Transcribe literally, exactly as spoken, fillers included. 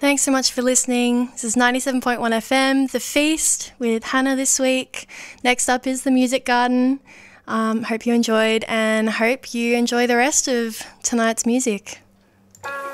Thanks so much for listening. This is ninety-seven point one F M, The Feast with Hannah this week. Next up is The Music Garden. Um, hope you enjoyed and hope you enjoy the rest of tonight's music.